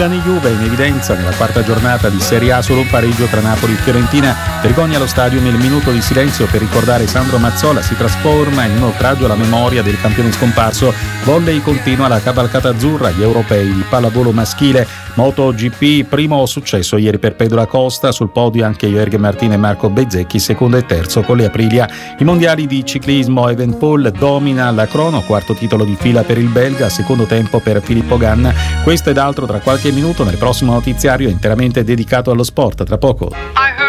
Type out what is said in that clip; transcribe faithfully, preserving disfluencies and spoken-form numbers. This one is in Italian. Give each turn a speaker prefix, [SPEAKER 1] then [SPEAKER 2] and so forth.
[SPEAKER 1] Milan e Juve in evidenza nella quarta giornata di Serie A, solo un pareggio tra Napoli e Fiorentina. Vergogna allo stadio, nel minuto di silenzio per ricordare Sandro Mazzola si trasforma in un oltraggio alla memoria del campione scomparso. Volley continua la cavalcata azzurra, gli europei di pallavolo maschile. MotoGP, primo successo ieri per Pedro Acosta, sul podio anche Jorge Martin e Marco Bezzecchi, secondo e terzo con le Aprilia. I mondiali di ciclismo, Evenepoel domina la crono, quarto titolo di fila per il belga, secondo tempo per Filippo Ganna. Questo ed altro tra qualche minuto nel prossimo notiziario interamente dedicato allo sport. Tra poco.